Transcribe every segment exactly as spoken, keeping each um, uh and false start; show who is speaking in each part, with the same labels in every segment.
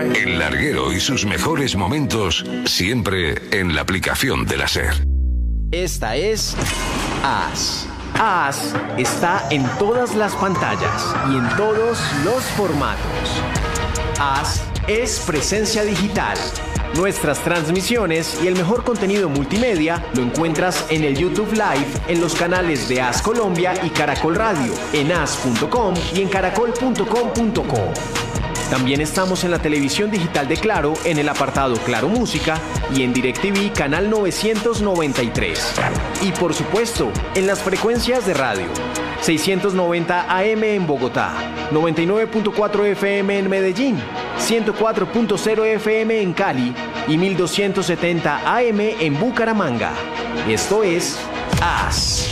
Speaker 1: El larguero y sus mejores momentos siempre en la aplicación de la SER.
Speaker 2: Esta es As. As está en todas las pantallas y en todos los formatos. As es presencia digital. Nuestras transmisiones y el mejor contenido multimedia lo encuentras en el YouTube Live, en los canales de As Colombia y Caracol Radio, en as punto com y en caracol punto com punto co. También estamos en la televisión digital de Claro, en el apartado Claro Música y en DirecTV canal novecientos noventa y tres. Y por supuesto, en las frecuencias de radio. seiscientos noventa A M en Bogotá, noventa y nueve punto cuatro F M en Medellín, ciento cuatro punto cero F M en Cali y mil doscientos setenta A M en Bucaramanga. Esto es As.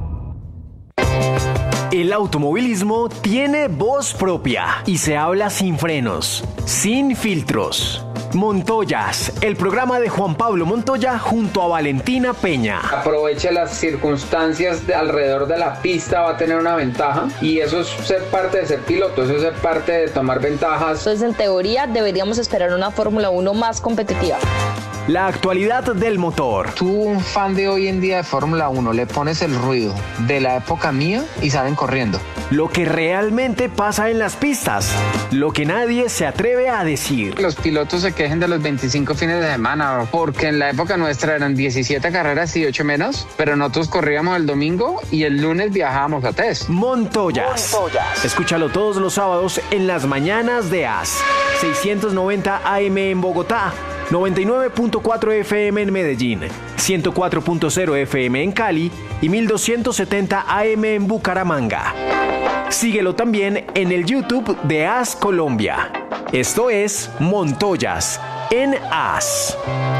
Speaker 2: El automovilismo tiene voz propia y se habla sin frenos, sin filtros. Montoyas, el programa de Juan Pablo Montoya junto a Valentina Peña.
Speaker 3: Aproveche las circunstancias de alrededor de la pista, va a tener una ventaja y eso es ser parte de ser piloto, eso es ser parte de tomar ventajas.
Speaker 4: Entonces, en teoría, deberíamos esperar una Fórmula uno más competitiva.
Speaker 2: La actualidad del motor.
Speaker 3: Tú, un fan de hoy en día de Fórmula uno, le pones el ruido de la época mía y salen corriendo.
Speaker 2: Lo que realmente pasa en las pistas, lo que nadie se atreve a decir.
Speaker 3: Los pilotos se quejen de los veinticinco fines de semana, porque en la época nuestra eran diecisiete carreras y ocho menos, pero nosotros corríamos el domingo y el lunes viajábamos a test.
Speaker 2: Montoyas. Montoyas. Escúchalo todos los sábados en las mañanas de As. seiscientos noventa A M en Bogotá, noventa y nueve punto cuatro F M en Medellín, ciento cuatro punto cero F M en Cali y mil doscientos setenta A M en Bucaramanga. Síguelo también en el YouTube de As Colombia. Esto es Montoyas en As.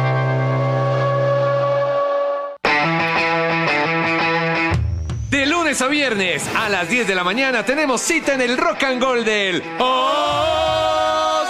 Speaker 5: De lunes a viernes a las diez de la mañana tenemos cita en el Rock and Roll del Os.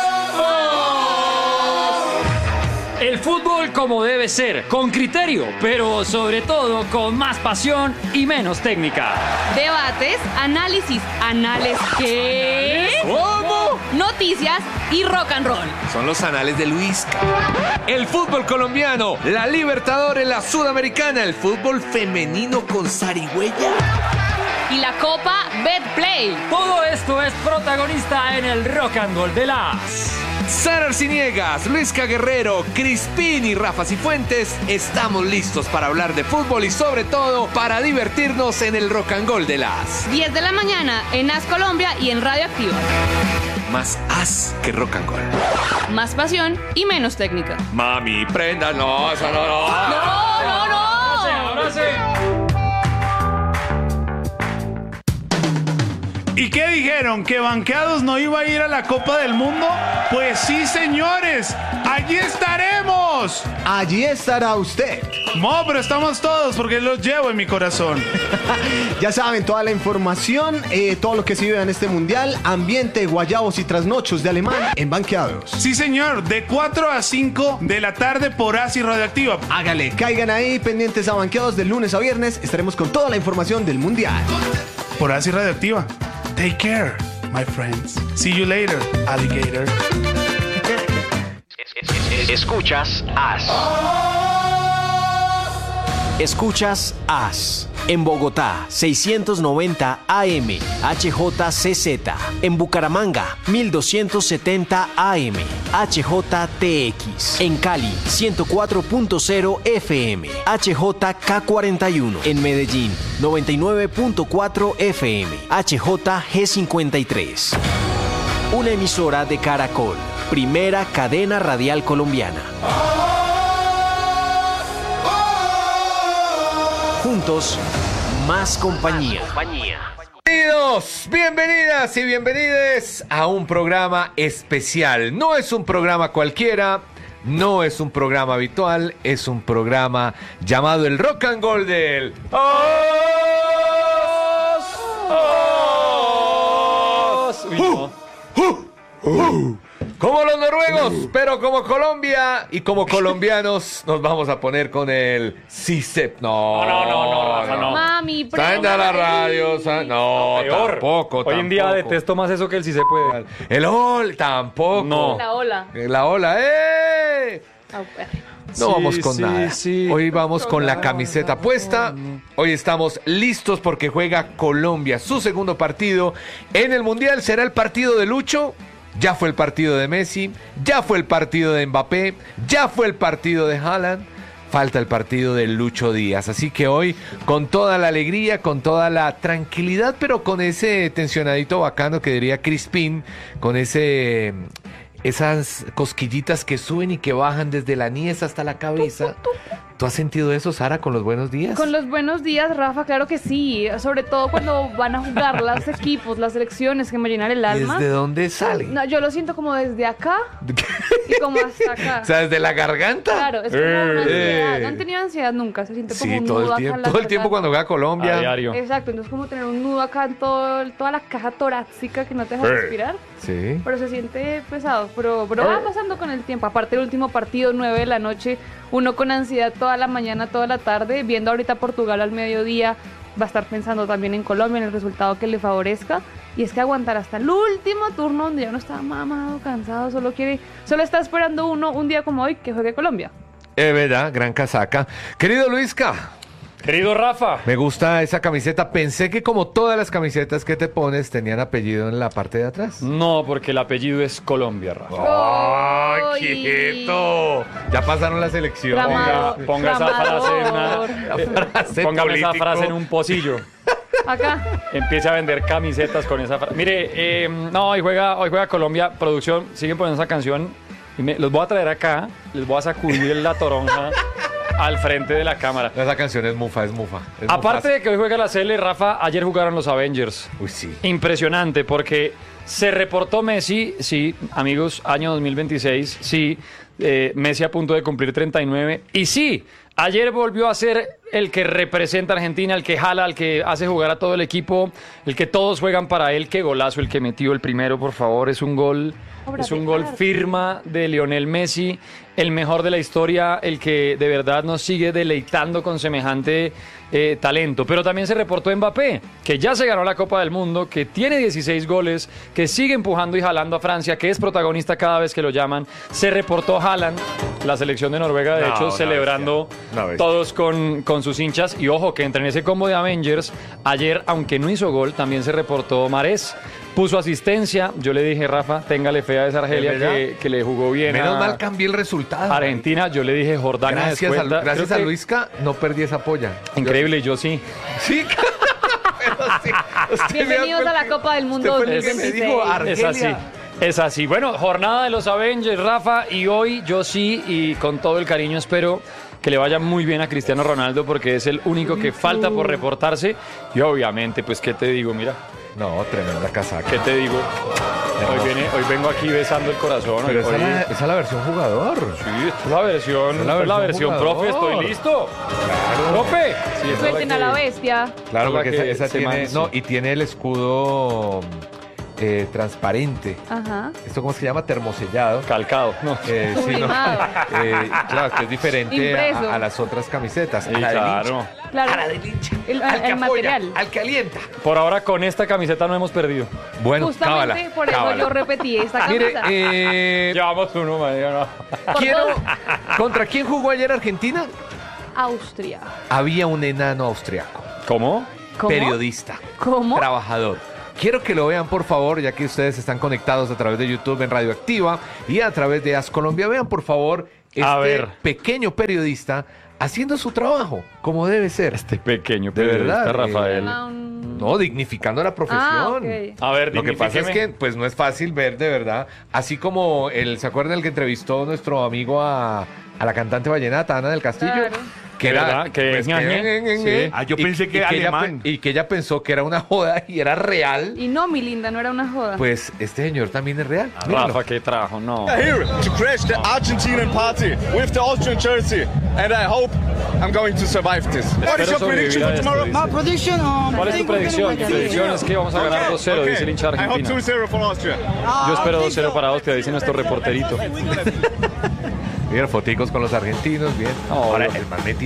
Speaker 6: El fútbol como debe ser, con criterio, pero sobre todo con más pasión y menos técnica.
Speaker 7: Debates, análisis, anales, ¿qué?
Speaker 5: ¿Cómo?
Speaker 7: Noticias y rock and roll.
Speaker 5: Son los anales de Luis. El fútbol colombiano, la Libertadores, la Sudamericana, el fútbol femenino con zarigüeya.
Speaker 7: Y la Copa Betplay.
Speaker 6: Todo esto es protagonista en el Rock and Roll de las...
Speaker 5: Sara Arciniegas, Luisca Guerrero, Crispín y Rafa Cifuentes, estamos listos para hablar de fútbol y sobre todo para divertirnos en el Rock and Roll de las
Speaker 7: diez de la mañana en As Colombia y en Radio Activa.
Speaker 5: Más as que rock and roll.
Speaker 7: Más pasión y menos técnica.
Speaker 5: Mami, prenda, no, eso no, no.
Speaker 7: No, no, no.
Speaker 6: Ahora sí, ahora sí.
Speaker 8: ¿Y qué dijeron? ¿Que Banqueados no iba a ir a la Copa del Mundo? Pues sí, señores, allí estaremos.
Speaker 9: Allí estará usted.
Speaker 8: No, pero estamos todos porque los llevo en mi corazón.
Speaker 9: Ya saben, toda la información, eh, todo lo que se vive en este mundial, ambiente, guayabos y trasnochos de alemán en Banqueados.
Speaker 8: Sí, señor, de cuatro a cinco de la tarde por As y Radioactiva.
Speaker 9: Hágale, caigan ahí pendientes a Banqueados de lunes a viernes. Estaremos con toda la información del mundial.
Speaker 8: Por As y Radioactiva. Take care, my friends. See you later, alligator.
Speaker 2: Escuchas As. Escuchas As. En Bogotá, seiscientos noventa A M, H J C Z. En Bucaramanga, mil doscientos setenta A M, H J T X. En Cali, ciento cuatro punto cero F M, H J K cuarenta y uno. En Medellín, noventa y nueve punto cuatro F M, H J G cincuenta y tres. Una emisora de Caracol, primera cadena radial colombiana. Juntos, más compañía.
Speaker 5: Bienvenidos, bienvenidas y bienvenides a un programa especial. No es un programa cualquiera, no es un programa habitual, es un programa llamado el Rock and Roll del Os. Os. Uy, no. uh, uh, uh. Como los noruegos, pero como Colombia y como colombianos nos vamos a poner con el C I C E P. No,
Speaker 6: no, no, no, no, no.
Speaker 7: Miami.
Speaker 5: Está en la radio. sa- No,
Speaker 6: Peor.
Speaker 5: tampoco.
Speaker 6: Hoy en día
Speaker 5: tampoco.
Speaker 6: detesto más eso que el si se puede.
Speaker 5: El Hall, tampoco.
Speaker 6: No.
Speaker 7: La ola.
Speaker 5: La ola, ¡eh!
Speaker 7: Au, perro.
Speaker 5: No
Speaker 6: Sí,
Speaker 5: vamos con
Speaker 6: sí,
Speaker 5: nada.
Speaker 6: sí.
Speaker 5: Hoy vamos con la camiseta puesta. Hoy estamos listos porque juega Colombia su segundo partido en el Mundial. ¿Será el partido de Lucho? Ya fue el partido de Messi, ya fue el partido de Mbappé, ya fue el partido de Haaland. Falta el partido de Lucho Díaz. Así que hoy, con toda la alegría, con toda la tranquilidad, pero con ese tensionadito bacano que diría Crispín, con ese... esas cosquillitas que suben y que bajan desde la niez hasta la cabeza. ¿Tú has sentido eso, Sara, con los buenos días?
Speaker 7: Con los buenos días, Rafa, claro que sí. Sobre todo cuando van a jugar los equipos, las selecciones que me llenan el alma.
Speaker 5: ¿Desde dónde sale?
Speaker 7: No, yo lo siento como desde acá y como hasta acá.
Speaker 5: O sea, desde la garganta.
Speaker 7: Claro, es como una
Speaker 5: Eh.
Speaker 7: ansiedad. No han tenido ansiedad nunca, se siente como
Speaker 5: Sí,
Speaker 7: un
Speaker 5: todo
Speaker 7: nudo
Speaker 5: el
Speaker 7: acá
Speaker 5: tiempo,
Speaker 7: en la
Speaker 5: todo el tiempo
Speaker 7: garganta.
Speaker 5: cuando juega
Speaker 6: A
Speaker 5: Colombia.
Speaker 6: diario.
Speaker 7: Exacto, entonces como tener un nudo acá en todo, toda la caja torácica que no te deja
Speaker 5: Eh.
Speaker 7: respirar.
Speaker 5: Sí.
Speaker 7: Pero se siente pesado, pero, pero va pasando con el tiempo. Aparte el último partido, nueve de la noche, uno con ansiedad toda la mañana, toda la tarde, viendo ahorita Portugal al mediodía, va a estar pensando también en Colombia, en el resultado que le favorezca. Y es que aguantar hasta el último turno donde ya uno está mamado, cansado, solo quiere, solo está esperando uno un día como hoy que juegue Colombia.
Speaker 5: Es verdad, gran casaca. Querido Luisca,
Speaker 6: Querido Rafa.
Speaker 5: me gusta esa camiseta. Pensé que como todas las camisetas que te pones tenían apellido en la parte de atrás.
Speaker 6: No, porque el apellido es Colombia, Rafa.
Speaker 5: ¡Ay,
Speaker 7: ¡Ay!
Speaker 5: quieto! Ya pasaron las elecciones.
Speaker 7: Ramado.
Speaker 6: Ponga, ponga esa frase en una,
Speaker 7: Ramador.
Speaker 5: Frase
Speaker 6: póngame esa
Speaker 5: político.
Speaker 6: frase en un pocillo.
Speaker 7: Acá.
Speaker 6: Empiece a vender camisetas con esa frase. Mire, eh, no, hoy juega, hoy juega Colombia. Producción, siguen poniendo esa canción. Y me, los voy a traer acá. Les voy a sacudir la toronja al frente de la cámara.
Speaker 5: Esa canción es mufa, es mufa. es
Speaker 6: Aparte
Speaker 5: mufaza.
Speaker 6: de que hoy juega la C L, Rafa, ayer jugaron los Avengers.
Speaker 5: Uy, sí.
Speaker 6: Impresionante, porque se reportó Messi, sí, amigos, año dos mil veintiséis, sí, eh, Messi a punto de cumplir treinta y nueve, y sí, ayer volvió a ser el que representa a Argentina, el que jala, el que hace jugar a todo el equipo, el que todos juegan para él. Qué golazo el que metió el primero, por favor, es un gol,
Speaker 7: Obra
Speaker 6: es un
Speaker 7: de
Speaker 6: gol
Speaker 7: arte.
Speaker 6: firma de Lionel Messi, el mejor de la historia, el que de verdad nos sigue deleitando con semejante eh, talento. Pero también se reportó Mbappé, que ya se ganó la Copa del Mundo, que tiene dieciséis goles, que sigue empujando y jalando a Francia, que es protagonista cada vez que lo llaman. Se reportó Haaland, la selección de Noruega, de
Speaker 5: No,
Speaker 6: hecho,
Speaker 5: una
Speaker 6: celebrando
Speaker 5: bestia, una bestia.
Speaker 6: todos con, con sus hinchas. Y ojo, que entre en ese combo de Avengers, ayer, aunque no hizo gol, también se reportó Marés. Puso asistencia. Yo le dije, Rafa, téngale fe a esa Argelia
Speaker 5: ¿Es verdad?
Speaker 6: que, que le jugó bien
Speaker 5: Menos
Speaker 6: a
Speaker 5: mal cambié el resultado.
Speaker 6: Argentina. Yo le dije, Jordania
Speaker 5: Gracias, a,
Speaker 6: descuenta.
Speaker 5: gracias
Speaker 6: Creo
Speaker 5: a
Speaker 6: que-
Speaker 5: Luisca, no perdí esa polla.
Speaker 6: Increíble, yo sí.
Speaker 5: Sí, pero sí. Usted me
Speaker 7: Bienvenidos
Speaker 5: da
Speaker 7: a la
Speaker 5: cuenta-
Speaker 7: Copa del Mundo
Speaker 5: usted fue el que
Speaker 7: dos mil
Speaker 5: me
Speaker 7: veintiséis.
Speaker 5: dijo Argelia.
Speaker 6: Es así. Es así. Bueno, jornada de los Avengers, Rafa, y hoy yo sí, y con todo el cariño espero que le vaya muy bien a Cristiano Ronaldo, porque es el único que falta por reportarse. Y obviamente, pues, ¿qué te digo? Mira,
Speaker 5: No, tremenda casaca.
Speaker 6: ¿qué te digo? Hoy, viene, hoy vengo aquí besando el corazón.
Speaker 5: Pero esa
Speaker 6: Hoy-
Speaker 5: es la, esa es la versión jugador.
Speaker 6: Sí, esta es la versión,
Speaker 5: Esta es
Speaker 6: esta
Speaker 5: la
Speaker 6: es la
Speaker 5: versión
Speaker 6: versión, profe,
Speaker 5: jugador.
Speaker 6: estoy listo. Profe. Sí, esta es
Speaker 7: Suelten
Speaker 6: la
Speaker 7: a la
Speaker 6: que-
Speaker 7: bestia.
Speaker 5: Claro,
Speaker 6: la
Speaker 5: porque
Speaker 6: que
Speaker 5: esa, esa
Speaker 6: se
Speaker 5: tiene.
Speaker 6: mancha.
Speaker 5: No, y tiene el escudo eh, transparente.
Speaker 7: Ajá.
Speaker 5: ¿Esto cómo se llama? Termosellado.
Speaker 6: Calcado. No.
Speaker 5: Eh, sí, no.
Speaker 7: Sublimado.
Speaker 5: Eh, claro, que es diferente
Speaker 7: Impreso.
Speaker 5: a, a las otras camisetas.
Speaker 6: Sí,
Speaker 5: a la del
Speaker 6: claro.
Speaker 5: hincha.
Speaker 7: Claro.
Speaker 5: A la del hincha.
Speaker 7: El-
Speaker 5: al que
Speaker 7: el
Speaker 5: apoya,
Speaker 7: material.
Speaker 5: al que alienta.
Speaker 6: Por ahora con esta camiseta no hemos perdido.
Speaker 5: Bueno,
Speaker 7: Justamente
Speaker 5: cábala,
Speaker 7: por eso
Speaker 5: cábala.
Speaker 7: yo repetí esta
Speaker 5: Mire,
Speaker 7: camisa.
Speaker 5: eh,
Speaker 6: Llevamos uno, María. No.
Speaker 5: quiero. ¿Contra quién jugó ayer Argentina?
Speaker 7: Austria.
Speaker 5: Había un enano austriaco.
Speaker 6: ¿Cómo?
Speaker 7: ¿Cómo?
Speaker 5: Periodista.
Speaker 7: ¿Cómo?
Speaker 5: Trabajador. Quiero que lo vean, por favor, ya que ustedes están conectados a través de YouTube en Radioactiva y a través de As Colombia. Vean, por favor, este
Speaker 6: A ver.
Speaker 5: pequeño periodista haciendo su trabajo, como debe ser.
Speaker 6: Este pequeño
Speaker 5: De
Speaker 6: periodista,
Speaker 5: verdad,
Speaker 6: Rafael.
Speaker 7: Ah, un-
Speaker 5: No, dignificando la profesión.
Speaker 7: Ah, ok.
Speaker 6: A ver,
Speaker 5: Lo que pasa es que
Speaker 6: dignifíqueme.
Speaker 5: pues no es fácil ver de verdad, así como el, ¿se acuerdan el que entrevistó nuestro amigo a, a la cantante vallenata, Ana del Castillo?
Speaker 7: Claro.
Speaker 5: Que
Speaker 6: De
Speaker 5: era,
Speaker 6: verdad, que
Speaker 5: pues,
Speaker 6: ña, ña.
Speaker 5: que-
Speaker 6: Sí.
Speaker 8: Ah, yo pensé que
Speaker 5: ella,
Speaker 8: alemán.
Speaker 5: pe- y que ella pensó que era una joda y era real.
Speaker 7: Y no, mi linda, no era una joda.
Speaker 5: Pues este señor también es real. Míralo.
Speaker 6: Rafa, qué trabajo, no.
Speaker 10: Here to crash the Argentinian party with the Austrian jersey, and I hope I'm going to survive this. What is
Speaker 6: Espero
Speaker 10: your prediction
Speaker 6: sobrevivir a
Speaker 10: for
Speaker 6: esto,
Speaker 10: tomorrow?
Speaker 6: dice.
Speaker 11: prediction, um,
Speaker 6: ¿Cuál es tu predicción? Mi predicción es que vamos a ganar dos cero, dice el hincha
Speaker 10: I hope
Speaker 6: argentino.
Speaker 10: two zero for Austria.
Speaker 6: Yo espero dos cero para Austria, dice nuestro reporterito.
Speaker 5: Mira, foticos con los argentinos, bien.
Speaker 6: No,
Speaker 5: Ahora,
Speaker 6: no.
Speaker 5: el más metido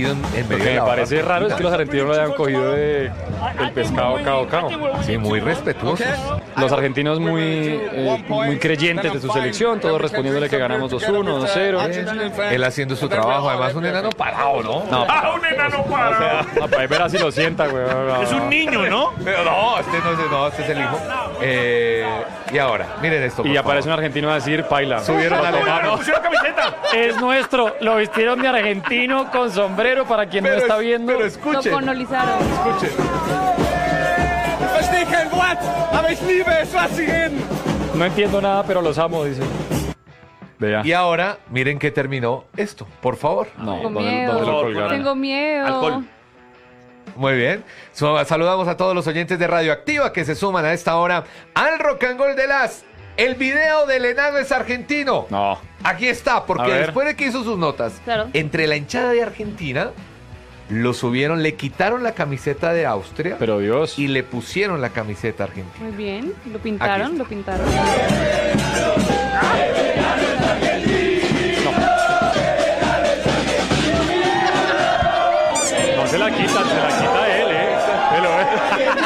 Speaker 5: metido en, en
Speaker 6: Lo
Speaker 5: medio
Speaker 6: que
Speaker 5: de
Speaker 6: me
Speaker 5: la
Speaker 6: parece
Speaker 5: barra
Speaker 6: raro es que los argentinos lo hayan cogido de el pescado cao cao.
Speaker 5: Sí, muy respetuosos.
Speaker 6: Los argentinos muy, eh, muy creyentes de su selección, todos respondiéndole que ganamos dos uno, dos cero.
Speaker 5: Él haciendo su trabajo, además un enano parado, ¿no?
Speaker 6: No,
Speaker 8: ¡Ah, un enano parado!
Speaker 6: no, para ver así lo sienta, güey.
Speaker 8: Es un niño, ¿no?
Speaker 5: Pero no, este no es, no, este es el hijo. Eh, y ahora, miren esto.
Speaker 6: Y
Speaker 5: por
Speaker 6: aparece
Speaker 5: favor.
Speaker 6: un argentino a decir, paila.
Speaker 5: Subieron al
Speaker 8: ¡Le
Speaker 5: enano.
Speaker 8: pusieron camiseta!
Speaker 6: Es nuestro, lo vistieron de argentino con sombrero para quien no está
Speaker 5: es-
Speaker 6: viendo.
Speaker 5: Pero
Speaker 7: Lo
Speaker 5: escuchen,
Speaker 7: colonizaron.
Speaker 5: escuchen.
Speaker 10: Verstehe kein Wort, aber ich liebe es, was sie reden.
Speaker 6: No entiendo nada, pero los amo, dice. Vea.
Speaker 5: Y ahora, miren que terminó esto, por favor.
Speaker 6: No,
Speaker 7: Tengo
Speaker 6: ¿dónde,
Speaker 7: miedo.
Speaker 6: dónde lo colgaron?
Speaker 7: Tengo miedo.
Speaker 8: Alcohol.
Speaker 5: Muy bien. So- saludamos a todos los oyentes de Radioactiva que se suman a esta hora al Rock and Roll de las. El video del enano es argentino.
Speaker 6: No.
Speaker 5: Aquí está,
Speaker 6: A
Speaker 5: porque
Speaker 6: ver.
Speaker 5: después de que hizo sus notas,
Speaker 7: Claro.
Speaker 5: entre la hinchada de Argentina, lo subieron, le quitaron la camiseta de Austria
Speaker 6: Pero Dios.
Speaker 5: y le pusieron la camiseta argentina.
Speaker 7: Muy bien. Lo
Speaker 5: Aquí
Speaker 7: pintaron,
Speaker 5: está.
Speaker 7: lo pintaron.
Speaker 6: No se la quita, se la quita